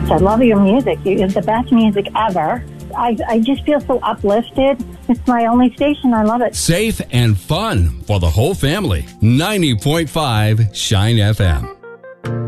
I love your music. It's the best music ever. I just feel so uplifted. It's my only station. I love it. Safe and fun for the whole family. 90.5 Shine FM.